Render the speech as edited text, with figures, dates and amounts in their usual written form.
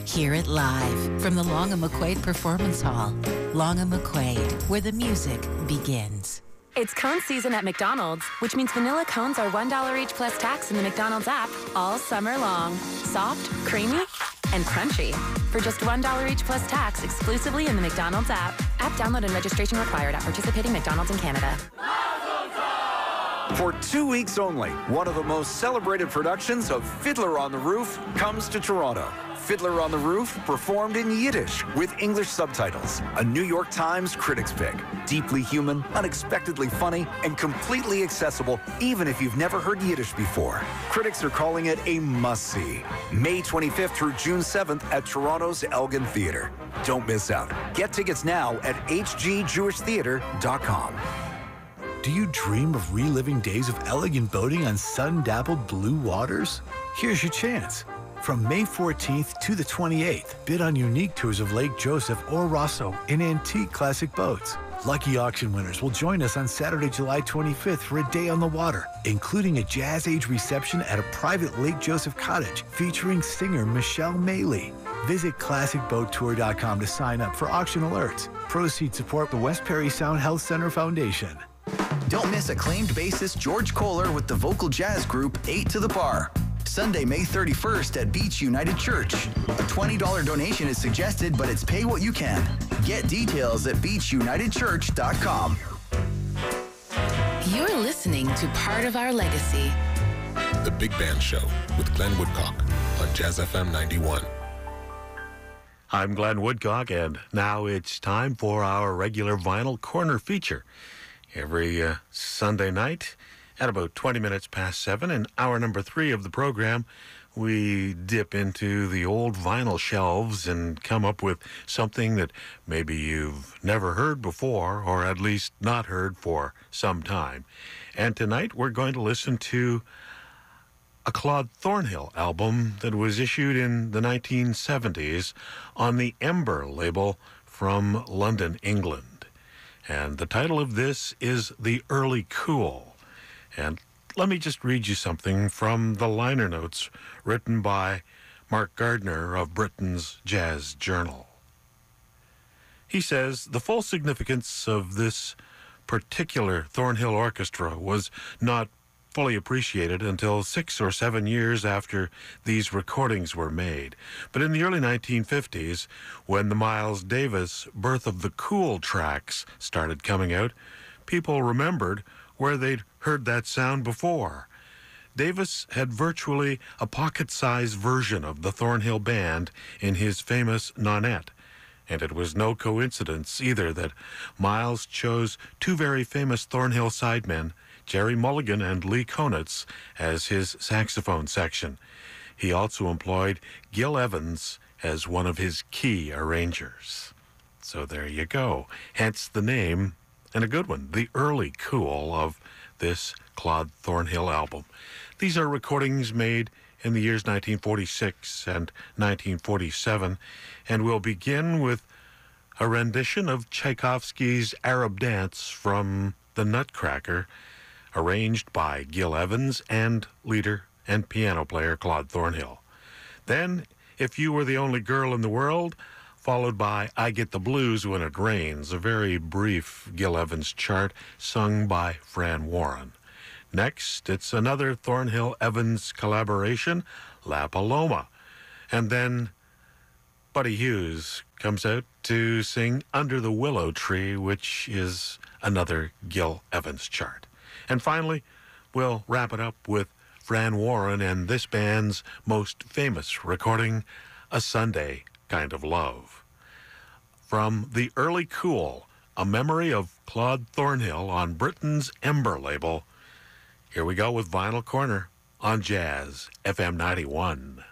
Hear it live from the Long and McQuaid Performance Hall. Long and McQuaid, where the music begins. It's cone season at McDonald's, which means vanilla cones are $1 each plus tax in the McDonald's app all summer long. Soft, creamy, and crunchy. For just $1 each plus tax exclusively in the McDonald's app. App download and registration required at participating McDonald's in Canada. For 2 weeks only, one of the most celebrated productions of Fiddler on the Roof comes to Toronto. Fiddler on the Roof, performed in Yiddish with English subtitles. A New York Times critics pick. Deeply human, unexpectedly funny, and completely accessible, even if you've never heard Yiddish before. Critics are calling it a must-see. May 25th through June 7th at Toronto's Elgin Theatre. Don't miss out. Get tickets now at hgjewishtheatre.com. Do you dream of reliving days of elegant boating on sun-dappled blue waters? Here's your chance. From May 14th to the 28th, bid on unique tours of Lake Joseph or Rosso in antique classic boats. Lucky auction winners will join us on Saturday, July 25th for a day on the water, including a jazz age reception at a private Lake Joseph cottage featuring singer Michelle Maley. Visit ClassicBoatTour.com to sign up for auction alerts. Proceeds support the West Perry Sound Health Center Foundation. Don't miss acclaimed bassist George Kohler with the vocal jazz group 8 to the Bar. Sunday, May 31st at Beach United Church. A $20 donation is suggested, but it's pay what you can. Get details at beachunitedchurch.com. You're listening to Part of Our Legacy. The Big Band Show with Glenn Woodcock on Jazz FM 91. I'm Glenn Woodcock, and now it's time for our regular Vinyl Corner feature. Every Sunday night at about 20 minutes past 7, in hour number 3 of the program, we dip into the old vinyl shelves and come up with something that maybe you've never heard before, or at least not heard for some time. And tonight we're going to listen to a Claude Thornhill album that was issued in the 1970s on the Ember label from London, England. And the title of this is The Early Cool. And let me just read you something from the liner notes written by Mark Gardner of Britain's Jazz Journal. He says, the full significance of this particular Thornhill orchestra was not fully appreciated until 6 or 7 years after these recordings were made. But in the early 1950s, when the Miles Davis Birth of the Cool tracks started coming out, people remembered where they'd heard that sound before. Davis had virtually a pocket-sized version of the Thornhill Band in his famous Nonette, and it was no coincidence either that Miles chose two very famous Thornhill sidemen, Jerry Mulligan and Lee Konitz, as his saxophone section. He also employed Gil Evans as one of his key arrangers. So there you go. Hence the name, and a good one, The Early Cool of this Claude Thornhill album. These are recordings made in the years 1946 and 1947, and we'll begin with a rendition of Tchaikovsky's Arab Dance from The Nutcracker, arranged by Gil Evans and leader and piano player Claude Thornhill. Then, If You Were the Only Girl in the World, followed by I Get the Blues When It Rains, a very brief Gil Evans chart sung by Fran Warren. Next, it's another Thornhill-Evans collaboration, La Paloma. And then Buddy Hughes comes out to sing Under the Willow Tree, which is another Gil Evans chart. And finally, we'll wrap it up with Fran Warren and this band's most famous recording, A Sunday Kind of Love. From The Early Cool, a memory of Claude Thornhill on Britain's Ember label, here we go with Vinyl Corner on Jazz FM 91.